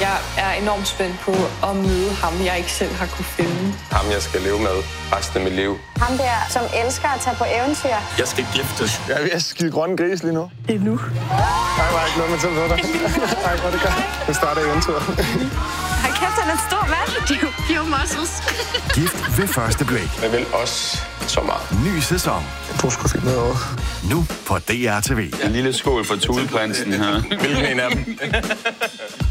Jeg er enormt spændt på at møde ham, jeg ikke selv har kunne finde. Ham, jeg skal leve med resten af mit liv. Ham der, som elsker at tage på eventyr. Jeg skal giftes. Jeg er ved at skide grønne gris lige nu. Det er nu. Nej, jeg ikke noget med til på dig. Nej, hvor det gør. Nu starter eventyret. Hold kæft, han er en stor mand. Det er jo pure muscles. Gift ved første blik. Jeg vil også så meget. Ny sæson. Jeg tror sgu fint noget over. Nu på DR TV. En lille skål for tudeprinsen her. Hvilken en af dem?